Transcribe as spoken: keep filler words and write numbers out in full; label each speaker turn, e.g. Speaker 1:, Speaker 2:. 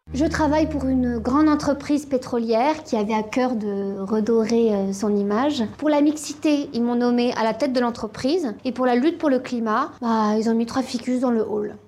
Speaker 1: Je travaille pour une grande entreprise pétrolière qui avait à cœur de redorer euh, son image. Pour la mixité, ils m'ont nommée à la tête de l'entreprise. Et pour la lutte pour le climat, bah, ils ont mis trois ficus dans le hall.